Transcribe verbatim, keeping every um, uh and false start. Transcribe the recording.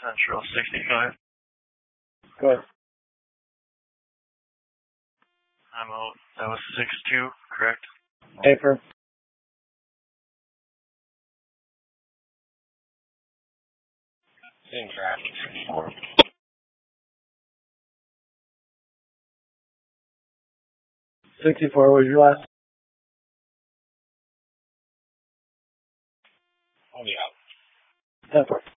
Central sixty-five. Go ahead. I'm out. That was six two, correct? Paper. In draft sixty-four. sixty-four was your last? I'll be out. ten four.